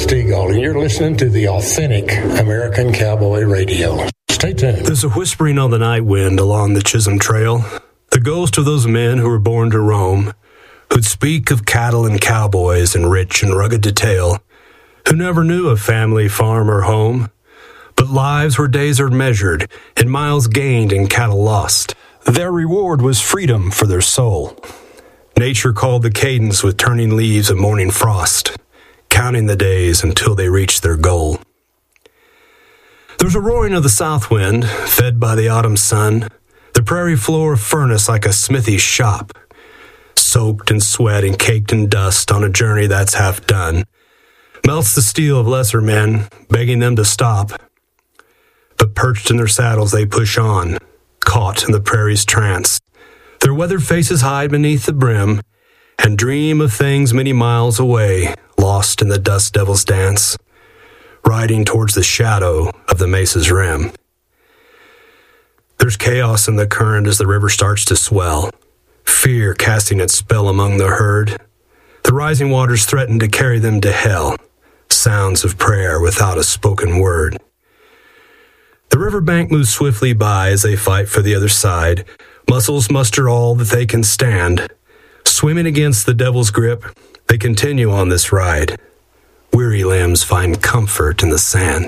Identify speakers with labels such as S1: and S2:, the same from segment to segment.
S1: Stegall, and you're listening to the authentic American Cowboy Radio. Stay tuned.
S2: There's a whispering on the night wind along the Chisholm Trail, the ghost of those men who were born to roam, who'd speak of cattle and cowboys in rich and rugged detail, who never knew a family, farm, or home, but lives where days are measured in miles gained and cattle lost. Their reward was freedom for their soul. Nature called the cadence with turning leaves of morning frost, counting the days until they reached their goal. There's a roaring of the south wind, fed by the autumn sun, the prairie floor a furnace like a smithy shop, soaked in sweat and caked in dust on a journey that's half done, melts the steel of lesser men, begging them to stop. But perched in their saddles they push on, caught in the prairie's trance. Their weathered faces hide beneath the brim and dream of things many miles away, lost in the dust devil's dance, riding towards the shadow of the mesa's rim. There's chaos in the current as the river starts to swell, fear casting its spell among the herd. The rising waters threaten to carry them to hell, sounds of prayer without a spoken word. The riverbank moves swiftly by as they fight for the other side. Muscles muster all that they can stand. Swimming against the devil's grip, they continue on this ride. Weary limbs find comfort in the sand.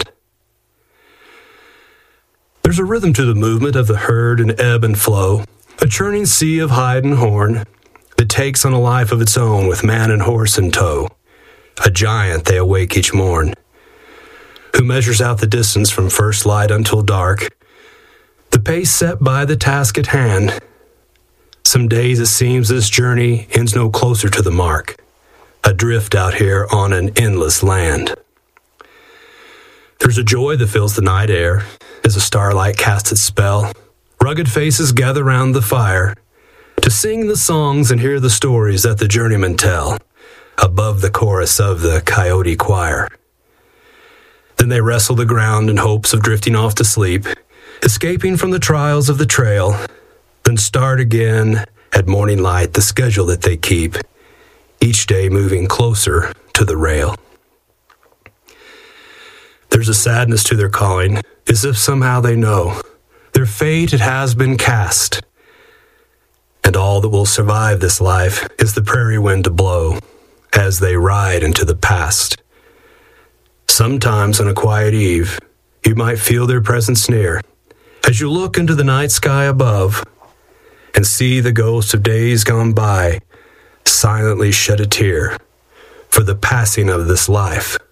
S2: There's a rhythm to the movement of the herd and ebb and flow, a churning sea of hide and horn that takes on a life of its own with man and horse in tow. A giant they awake each morn, who measures out the distance from first light until dark, the pace set by the task at hand. Some days it seems this journey ends no closer to the mark, adrift out here on an endless land. There's a joy that fills the night air as the starlight casts its spell. Rugged faces gather round the fire to sing the songs and hear the stories that the journeymen tell above the chorus of the coyote choir. Then they wrestle the ground in hopes of drifting off to sleep, escaping from the trials of the trail, then start again at morning light the schedule that they keep, each day moving closer to the rail. There's a sadness to their calling, as if somehow they know their fate it has been cast, and all that will survive this life is the prairie wind to blow as they ride into the past. Sometimes on a quiet eve, you might feel their presence near, as you look into the night sky above and see the ghost of days gone by silently shed a tear for the passing of this life.